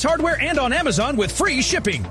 Ace Hardware and on Amazon with free shipping.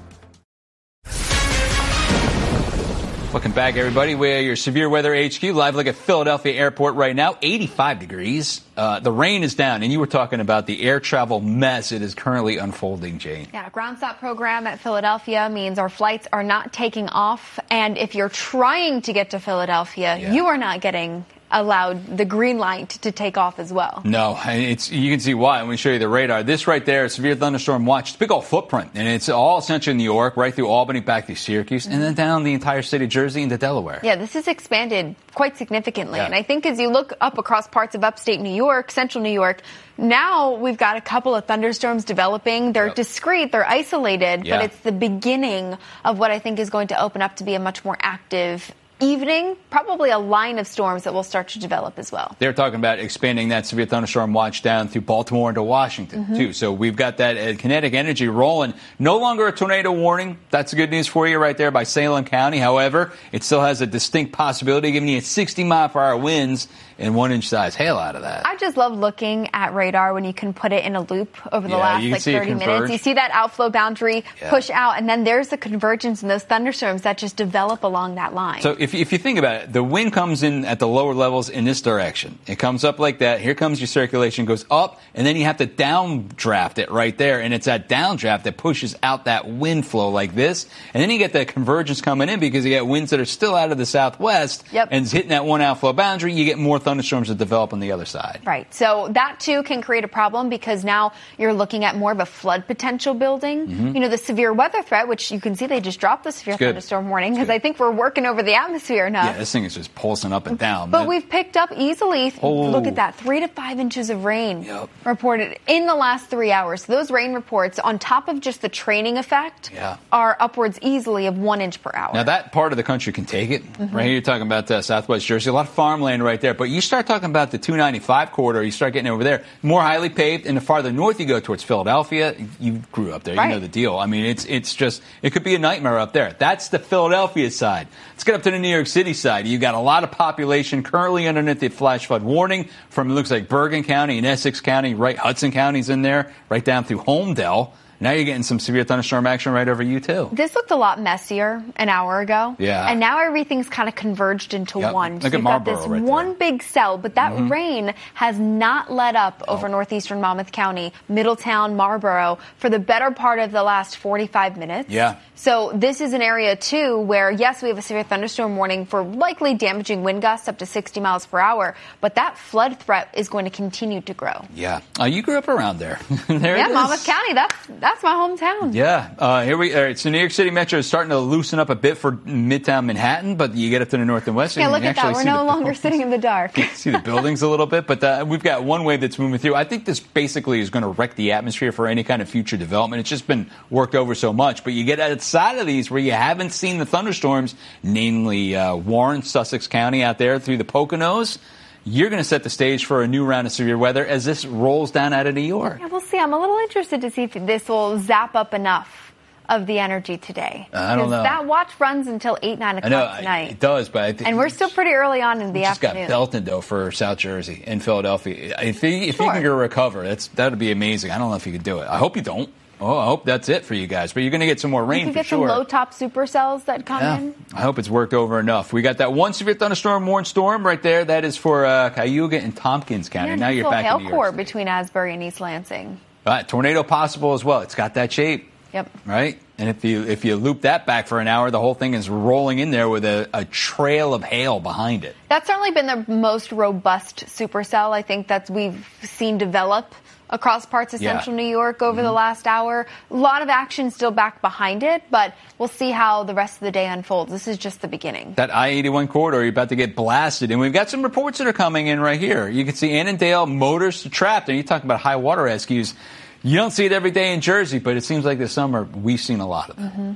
Welcome back, everybody. We're your Severe Weather HQ, live look at Philadelphia Airport right now, 85 degrees. The rain is down, and you were talking about the air travel mess it is currently unfolding, Jane. Yeah, ground stop program at Philadelphia means our flights are not taking off, and if you're trying to get to Philadelphia, you are not getting allowed the green light to take off as well. No, you can see why. Let me show you the radar. This right there, severe thunderstorm watch. It's a big old footprint, and it's all central New York, right through Albany, back through Syracuse, and then down the entire state of Jersey into Delaware. Yeah, this has expanded quite significantly, and I think as you look up across parts of upstate New York, central New York, now we've got a couple of thunderstorms developing. They're discrete, they're isolated, but it's the beginning of what I think is going to open up to be a much more active evening, probably a line of storms that will start to develop as well. They're talking about expanding that severe thunderstorm watch down through Baltimore into Washington, too. So we've got that kinetic energy rolling. No longer a tornado warning. That's good news for you right there by Salem County. However, it still has a distinct possibility, giving you 60-mile-per-hour winds and 1-inch size hail out of that. I just love looking at radar when you can put it in a loop over the last 30 minutes. You see that outflow boundary push out, and then there's the convergence in those thunderstorms that just develop along that line. So if you think about it, the wind comes in at the lower levels in this direction. It comes up like that. Here comes your circulation, goes up, and then you have to downdraft it right there. And it's that downdraft that pushes out that wind flow like this. And then you get that convergence coming in because you get winds that are still out of the southwest and it's hitting that one outflow boundary. You get more thunderstorms that develop on the other side. Right. So that, too, can create a problem because now you're looking at more of a flood potential building. You know, the severe weather threat, which you can see they just dropped the severe thunderstorm warning because I think we're working over the atmosphere enough. Yeah, this thing is just pulsing up and down. But we've picked up easily, look at that, 3 to 5 inches of rain reported in the last 3 hours. So those rain reports, on top of just the training effect, are upwards easily of 1 inch per hour. Now, that part of the country can take it. Right here, you're talking about southwest Jersey, a lot of farmland right there. But you start talking about the 295 corridor, you start getting over there, more highly paved, and the farther north you go towards Philadelphia, you grew up there, you know the deal. I mean, it's just, it could be a nightmare up there. That's the Philadelphia side. Let's get up to the New York City side. You've got a lot of population currently underneath the flash flood warning from, it looks like, Bergen County and Essex County, right? Hudson County's in there, right down through Holmdel. Now you're getting some severe thunderstorm action right over you, too. This looked a lot messier an hour ago. Yeah. And now everything's kind of converged into one. Look at Marlboro got this right one there. big cell, but that rain has not let up over northeastern Monmouth County, Middletown, Marlboro, for the better part of the last 45 minutes. Yeah. So this is an area, too, where, yes, we have a severe thunderstorm warning for likely damaging wind gusts up to 60 miles per hour, but that flood threat is going to continue to grow. Yeah. You grew up around there. There yeah, it is. Monmouth County, that's my hometown. Yeah. All right, so New York City Metro is starting to loosen up a bit for Midtown Manhattan, but you get up to the north and west. Yeah, and look you at that. We're no longer sitting in the dark. You can see the buildings a little bit, but we've got one wave that's moving through. I think this basically is going to wreck the atmosphere for any kind of future development. It's just been worked over so much. But you get outside of these where you haven't seen the thunderstorms, namely Warren, Sussex County out there through the Poconos. You're going to set the stage for a new round of severe weather as this rolls down out of New York. Yeah, we'll see. I'm a little interested to see if this will zap up enough of the energy today. I don't know. That watch runs until 8, 9 o'clock tonight. It does, but I think... And we're still pretty early on in the afternoon. Just got belted, though, for South Jersey and Philadelphia. If you can recover, that would be amazing. I don't know if you could do it. I hope you don't. Oh, I hope that's it for you guys. But you're going to get some more rain for sure. You can get some low-top supercells that come in. I hope it's worked over enough. We got that one severe thunderstorm warned storm right there. That is for Cayuga and Tompkins County. Now you're back in New York hail core between Asbury and East Lansing. Tornado possible as well. It's got that shape. Yep. Right? And if you loop that back for an hour, the whole thing is rolling in there with a trail of hail behind it. That's certainly been the most robust supercell I think that we've seen develop across parts of central New York over the last hour. A lot of action still back behind it, but we'll see how the rest of the day unfolds. This is just the beginning. That I-81 corridor, you're about to get blasted. And we've got some reports that are coming in right here. You can see Annandale, motors trapped. And you talk about high water rescues. You don't see it every day in Jersey, but it seems like this summer we've seen a lot of them.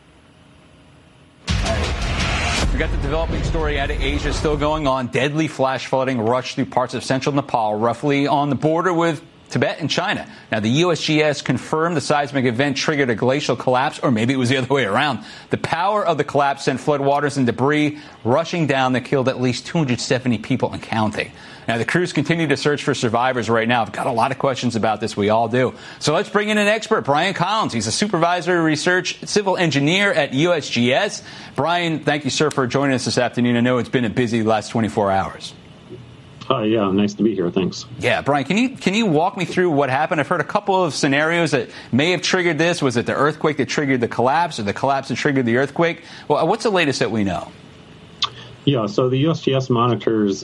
We got the developing story out of Asia still going on. Deadly flash flooding rushed through parts of central Nepal, roughly on the border with Tibet and China. Now, the USGS confirmed the seismic event triggered a glacial collapse, or maybe it was the other way around. The power of the collapse sent floodwaters and debris rushing down that killed at least 270 people and counting. Now, the crews continue to search for survivors right now. I've got a lot of questions about this. We all do. So let's bring in an expert, Brian Collins. He's a supervisory research civil engineer at USGS. Brian, thank you, sir, for joining us this afternoon. I know it's been a busy last 24 hours. Yeah, nice to be here. Thanks. Yeah, Brian, can you walk me through what happened? I've heard a couple of scenarios that may have triggered this. Was it the earthquake that triggered the collapse, or the collapse that triggered the earthquake? Well, what's the latest that we know? Yeah, so the USGS monitors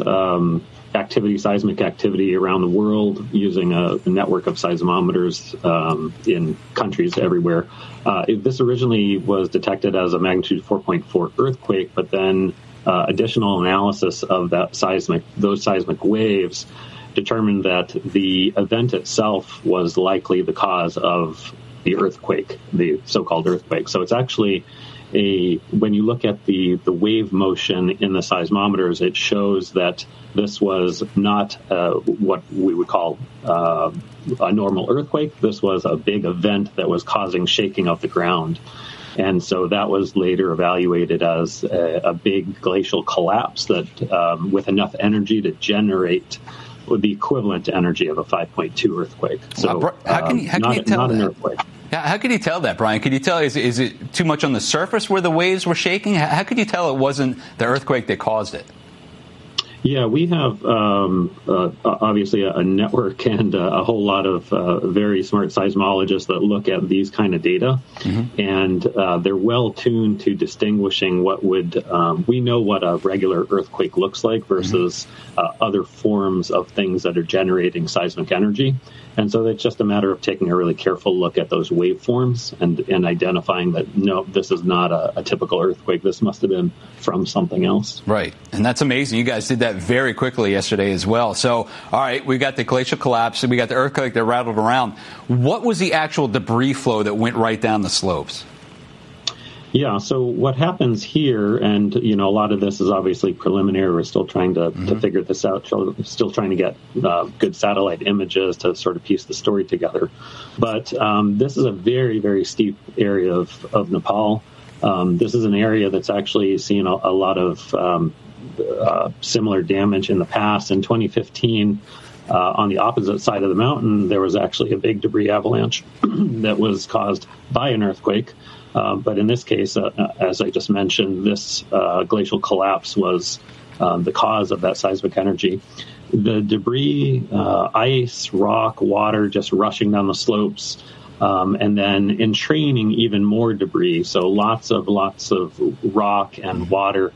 seismic activity around the world using a network of seismometers in countries everywhere. This originally was detected as a magnitude 4.4 earthquake, but then additional analysis of those seismic waves determined that the event itself was likely the cause of the earthquake, the so-called earthquake. So it's actually when you look at the wave motion in the seismometers, it shows that this was not what we would call a normal earthquake. This was a big event that was causing shaking of the ground. And so that was later evaluated as a big glacial collapse that with enough energy to generate the equivalent energy of a 5.2 earthquake. So how can you tell not that? An earthquake. How could you tell that, Brian? Could you tell, is it too much on the surface where the waves were shaking? How could you tell it wasn't the earthquake that caused it? Yeah, we have obviously a network and a whole lot of very smart seismologists that look at these kind of data, and they're well tuned to distinguishing what would we know what a regular earthquake looks like versus other forms of things that are generating seismic energy. And so it's just a matter of taking a really careful look at those waveforms and identifying that, no, this is not a typical earthquake. This must have been from something else. Right. And that's amazing. You guys did that very quickly yesterday as well. So, all right, we got the glacial collapse and we got the earthquake that rattled around. What was the actual debris flow that went right down the slopes? Yeah, so what happens here, and, a lot of this is obviously preliminary. We're still trying to figure this out, still trying to get good satellite images to sort of piece the story together. But this is a very, very steep area of Nepal. This is an area that's actually seen a lot of similar damage in the past. In 2015, on the opposite side of the mountain, there was actually a big debris avalanche that was caused by an earthquake. But in this case, as I just mentioned, this glacial collapse was the cause of that seismic energy. The debris, ice, rock, water just rushing down the slopes, and then entraining even more debris. So lots of rock and water,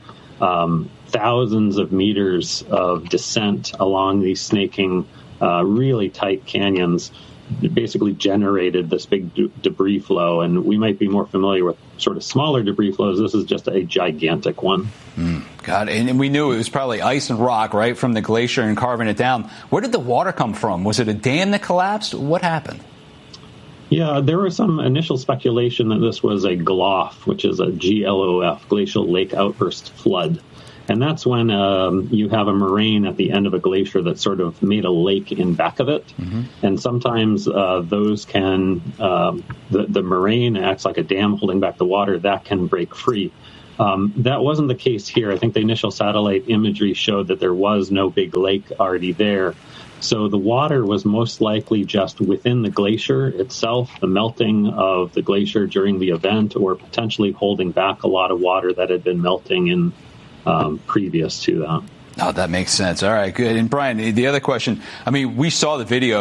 thousands of meters of descent along these snaking, really tight canyons. Basically generated this big debris flow, and we might be more familiar with sort of smaller debris flows. This is just a gigantic one. God, and we knew it was probably ice and rock, right, from the glacier and carving it down. Where did the water come from? Was it a dam that collapsed? What happened? Yeah, there was some initial speculation that this was a GLOF, which is a GLOF, glacial lake outburst flood. And that's when you have a moraine at the end of a glacier that sort of made a lake in back of it. And sometimes those can, the moraine acts like a dam holding back the water, that can break free. That wasn't the case here. I think the initial satellite imagery showed that there was no big lake already there. So the water was most likely just within the glacier itself, the melting of the glacier during the event, or potentially holding back a lot of water that had been melting in previous to that. Oh, that makes sense. All right, good. And Brian, the other question, I mean, we saw the video.